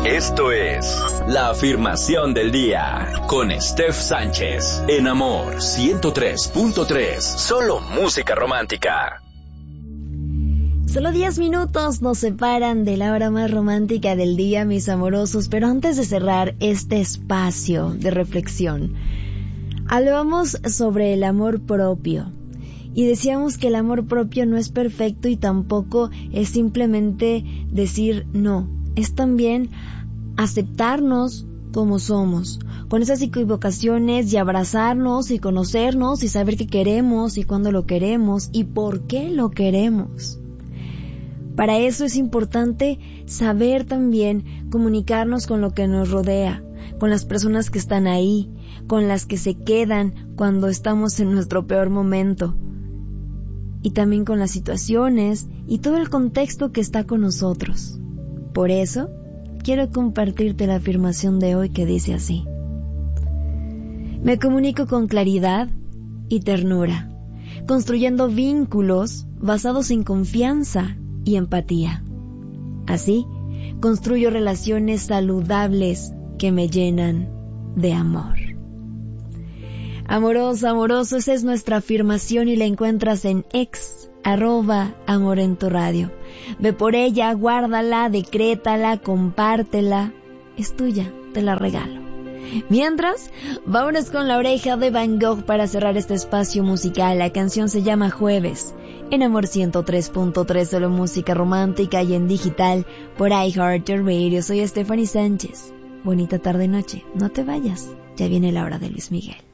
Esto es La Afirmación del Día con Steph Sánchez en Amor 103.3. Solo música romántica. Solo 10 minutos nos separan de la hora más romántica del día, mis amorosos. Pero antes de cerrar este espacio de reflexión, hablábamos sobre el amor propio. Y decíamos que el amor propio no es perfecto y tampoco es simplemente decir no. Es también aceptarnos como somos, con esas equivocaciones, y abrazarnos y conocernos y saber qué queremos y cuándo lo queremos y por qué lo queremos. Para eso es importante saber también comunicarnos con lo que nos rodea, con las personas que están ahí, con las que se quedan cuando estamos en nuestro peor momento, y también con las situaciones y todo el contexto que está con nosotros. Por eso, quiero compartirte la afirmación de hoy que dice así: me comunico con claridad y ternura, construyendo vínculos basados en confianza y empatía. Así, construyo relaciones saludables que me llenan de amor. Amorosa, amoroso, esa es nuestra afirmación y la encuentras en @Amor en tu radio. Ve por ella, guárdala, decrétala, compártela. Es tuya, te la regalo. Mientras, vámonos con La Oreja de Van Gogh para cerrar este espacio musical. La canción se llama Jueves, en Amor 103.3, solo música romántica y en digital por iHeartRadio. Soy Stephanie Sánchez. Bonita tarde-noche. No te vayas, ya viene la hora de Luis Miguel.